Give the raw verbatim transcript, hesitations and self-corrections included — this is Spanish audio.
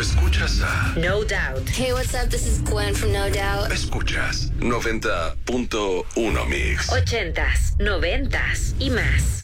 escuchas a No Doubt. Hey, what's up? This is Gwen from No Doubt. Escuchas noventa punto uno Mix. Ochentas, noventas y más.